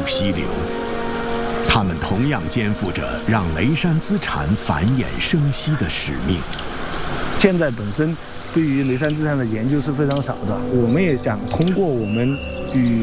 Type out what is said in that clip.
溪流。他们同样肩负着让雷山资产繁衍生息的使命。 现在本身对于雷山资产的研究是非常少的，我们也想通过我们与